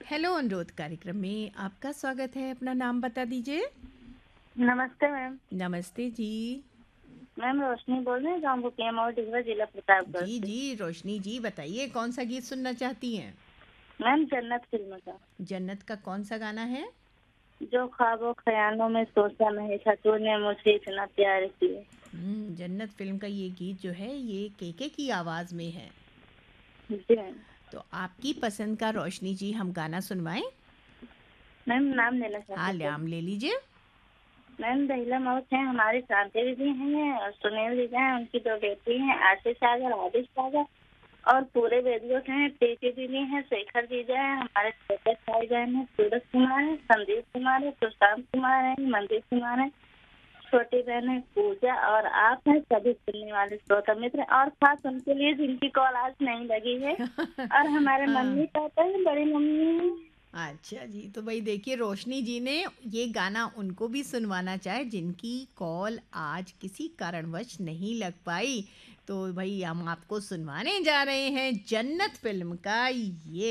Hello अनुरोध कार्यक्रम में आपका स्वागत है। अपना नाम बता दीजिए। नमस्ते मैम। नमस्ते जी। मैम रोशनी बोल रही हैं गाँव भुकिया मोड़ ढिगवा जिला प्रतापगढ़ जी से। जी, रोशनी जी बताइए कौन सा गीत सुनना चाहती हैं? मैम जन्नत फिल्म का जन्नत का कौन सा गाना है? जो ख्वाबों ख्यालों में सोचा नहीं था तूने मुझे इतना प्यार किया। जन्नत फिल्म का ये गीत जो है ये केके की आवाज़ में है। जी मैम। तो आपकी पसंद का रोशनी जी हम गाना सुनवाएं? मैम नाम लेना हाँ, चाहते थे। नाम ले लीजिए। मैम दहिला मौत है हमारी शांति दीदी हैं और सुनील दीदी हैं, उनकी दो बेटी हैं आशीष सागर आदिश सागर। और पूरे वेदियों हैं प्रीति दीदी हैं शेखर जीजा हैं हमारे छोटे भाई बहन हैं सूरज कुमार है संदीप कुमार है सुशांत कुमार है मनदीप कुमार है छोटी बहन है पूजा और आप हैं सभी सुनने वाले श्रोता मित्र और खास उनके लिए जिनकी कॉल आज नहीं लगी है और हमारे हाँ, मम्मी पापा हैं बड़ी मम्मी हैं। अच्छा जी, तो भाई देखिए रोशनी जी ने ये गाना उनको भी सुनवाना चाहे जिनकी कॉल आज किसी कारणवश नहीं लग पाई। तो भाई हम आपको सुनवाने जा रहे हैं जन्नत फ़िल्म का ये